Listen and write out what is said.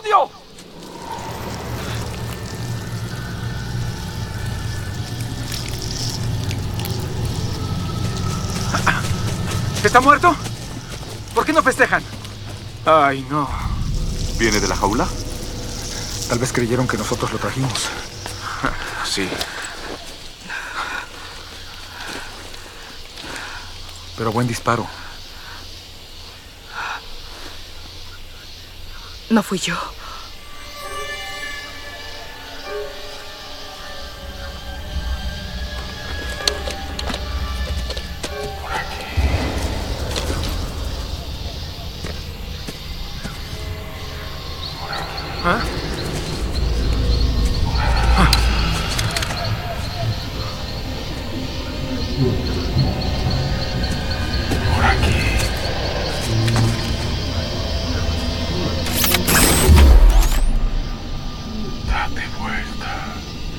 odio! ¿Está muerto? ¿Por qué no festejan? Ay, no. ¿Viene de la jaula? Tal vez creyeron que nosotros lo trajimos. Sí. Pero buen disparo. No fui yo. ¿Ah? Por aquí. Date vuelta.